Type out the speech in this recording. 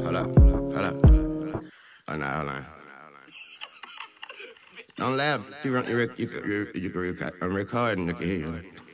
Hold up. Hold up. Hold on. Don't laugh. I'm recording. I can hear you.